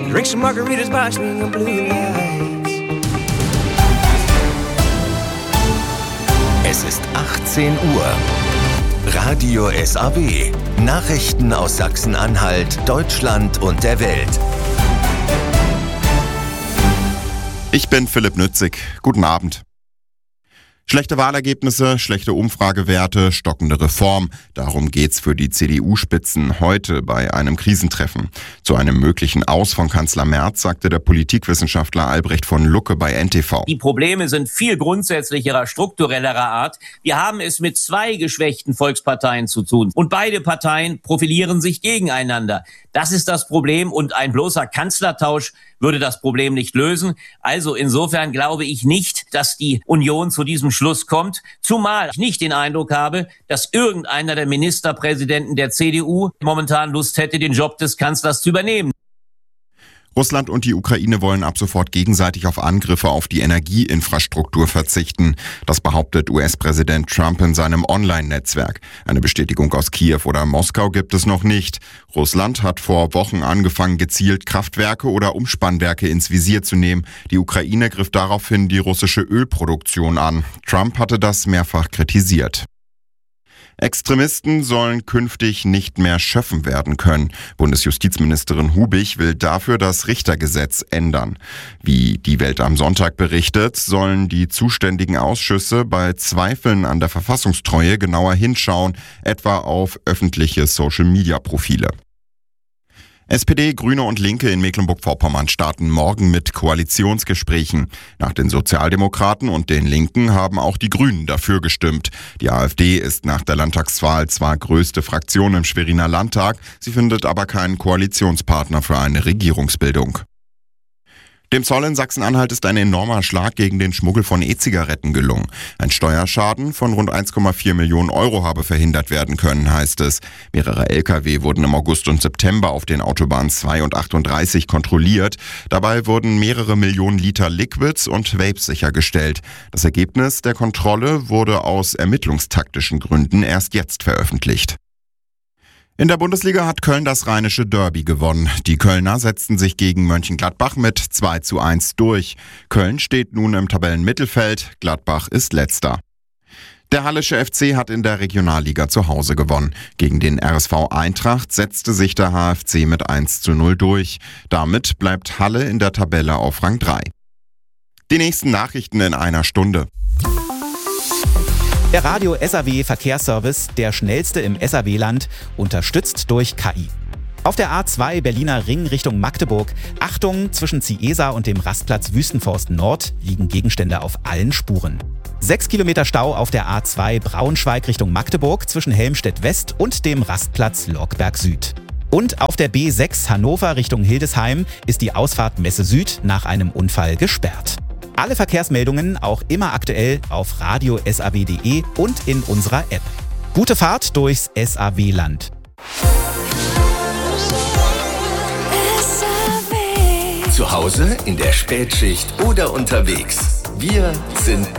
Drink some margaritas by swinging blue lights. Es ist 18 Uhr. Radio SAW. Nachrichten aus Sachsen-Anhalt, Deutschland und der Welt. Ich bin Philipp Nützig. Guten Abend. Schlechte Wahlergebnisse, schlechte Umfragewerte, stockende Reform. Darum geht's für die CDU-Spitzen heute bei einem Krisentreffen. Zu einem möglichen Aus von Kanzler Merz sagte der Politikwissenschaftler Albrecht von Lucke bei NTV. Die Probleme sind viel grundsätzlicherer, strukturellerer Art. Wir haben es mit zwei geschwächten Volksparteien zu tun. Und beide Parteien profilieren sich gegeneinander. Das ist das Problem und ein bloßer Kanzlertausch würde das Problem nicht lösen. Also insofern glaube ich nicht, dass die Union zu diesem Schluss kommt, zumal ich nicht den Eindruck habe, dass irgendeiner der Ministerpräsidenten der CDU momentan Lust hätte, den Job des Kanzlers zu übernehmen. Russland und die Ukraine wollen ab sofort gegenseitig auf Angriffe auf die Energieinfrastruktur verzichten. Das behauptet US-Präsident Trump in seinem Online-Netzwerk. Eine Bestätigung aus Kiew oder Moskau gibt es noch nicht. Russland hat vor Wochen angefangen, gezielt Kraftwerke oder Umspannwerke ins Visier zu nehmen. Die Ukraine griff daraufhin die russische Ölproduktion an. Trump hatte das mehrfach kritisiert. Extremisten sollen künftig nicht mehr schöffen werden können. Bundesjustizministerin Hubig will dafür das Richtergesetz ändern. Wie die Welt am Sonntag berichtet, sollen die zuständigen Ausschüsse bei Zweifeln an der Verfassungstreue genauer hinschauen, etwa auf öffentliche Social-Media-Profile. SPD, Grüne und Linke in Mecklenburg-Vorpommern starten morgen mit Koalitionsgesprächen. Nach den Sozialdemokraten und den Linken haben auch die Grünen dafür gestimmt. Die AfD ist nach der Landtagswahl zwar größte Fraktion im Schweriner Landtag, sie findet aber keinen Koalitionspartner für eine Regierungsbildung. Dem Zoll in Sachsen-Anhalt ist ein enormer Schlag gegen den Schmuggel von E-Zigaretten gelungen. Ein Steuerschaden von rund 1,4 Millionen Euro habe verhindert werden können, heißt es. Mehrere Lkw wurden im August und September auf den Autobahnen 2 und 38 kontrolliert. Dabei wurden mehrere Millionen Liter Liquids und Vapes sichergestellt. Das Ergebnis der Kontrolle wurde aus ermittlungstaktischen Gründen erst jetzt veröffentlicht. In der Bundesliga hat Köln das Rheinische Derby gewonnen. Die Kölner setzten sich gegen Mönchengladbach mit 2:1 durch. Köln steht nun im Tabellenmittelfeld, Gladbach ist letzter. Der Hallische FC hat in der Regionalliga zu Hause gewonnen. Gegen den RSV Eintracht setzte sich der HFC mit 1:0 durch. Damit bleibt Halle in der Tabelle auf Rang 3. Die nächsten Nachrichten in einer Stunde. Der Radio SAW Verkehrsservice, der schnellste im SAW-Land, unterstützt durch KI. Auf der A2 Berliner Ring Richtung Magdeburg, Achtung, zwischen Ciesa und dem Rastplatz Wüstenforst Nord liegen Gegenstände auf allen Spuren. 6 Kilometer Stau auf der A2 Braunschweig Richtung Magdeburg zwischen Helmstedt West und dem Rastplatz Lorkberg Süd. Und auf der B6 Hannover Richtung Hildesheim ist die Ausfahrt Messe Süd nach einem Unfall gesperrt. Alle Verkehrsmeldungen auch immer aktuell auf radio-saw.de und in unserer App. Gute Fahrt durchs SAW-Land. Zu Hause, in der Spätschicht oder unterwegs. Wir sind